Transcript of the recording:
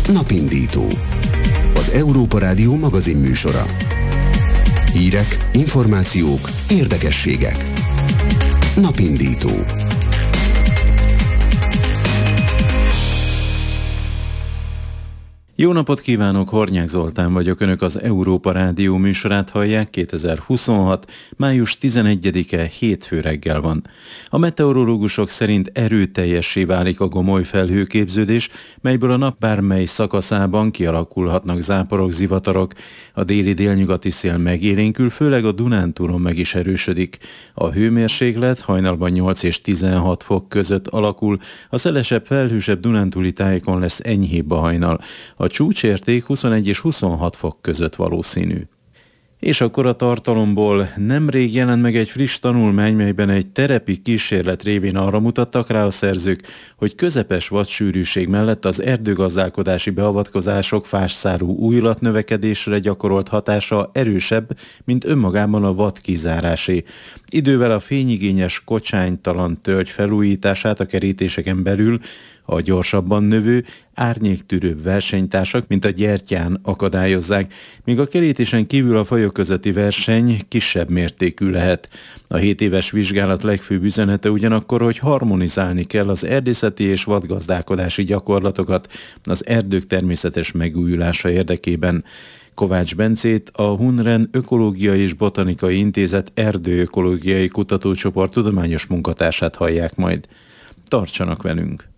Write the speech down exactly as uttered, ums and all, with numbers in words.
Napindító. Az Európa Rádió magazinműsora. Hírek, információk, érdekességek. Napindító. Jó napot kívánok, Hornyák Zoltán vagyok, Önök az Európa Rádió műsorát hallják. kétezer-huszonhat. május tizenegyedike hétfő reggel van. A meteorológusok szerint erőteljessé válik a gomoly felhőképződés, melyből a nap bármely szakaszában kialakulhatnak záporok, zivatarok. A déli délnyugati szél megélénkül, főleg a Dunántúlon meg is erősödik. A hőmérséklet hajnalban nyolc és tizenhat fok között alakul, a szelesebb, felhősebb dunántúli tájékon lesz enyhébb a hajnal. A csúcsérték huszonegy és huszonhat fok között valószínű. És akkor a tartalomból: nemrég jelent meg egy friss tanulmány, melyben egy terepi kísérlet révén arra mutattak rá a szerzők, hogy közepes vadsűrűség mellett az erdőgazdálkodási beavatkozások fásszárú újlatnövekedésre gyakorolt hatása erősebb, mint önmagában a vad kizárásé. Idővel a fényigényes, kocsánytalan tölgy felújítását a kerítéseken belül a gyorsabban növő, árnyéktűrőbb versenytársak, mint a gyertyán akadályozzák, míg a kerítésen kívül a fajok közötti verseny kisebb mértékű lehet. A hét éves vizsgálat legfőbb üzenete ugyanakkor, hogy harmonizálni kell az erdészeti és vadgazdálkodási gyakorlatokat az erdők természetes megújulása érdekében. Kovács Bencét, a Hunren Ökológiai és Botanikai Intézet erdőökológiai kutatócsoport tudományos munkatársát hallják majd. Tartsanak velünk!